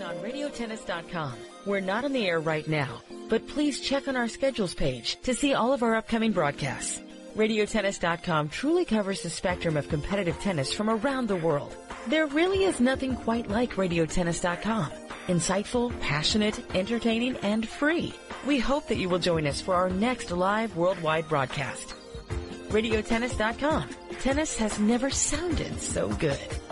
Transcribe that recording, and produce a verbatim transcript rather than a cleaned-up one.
in on radio tennis dot com. We're not on the air right now, but please check on our schedules page to see all of our upcoming broadcasts. radio tennis dot com truly covers the spectrum of competitive tennis from around the world. There really is nothing quite like radio tennis dot com. Insightful, passionate, entertaining, and free. We hope that you will join us for our next live worldwide broadcast. radio tennis dot com. Tennis has never sounded so good.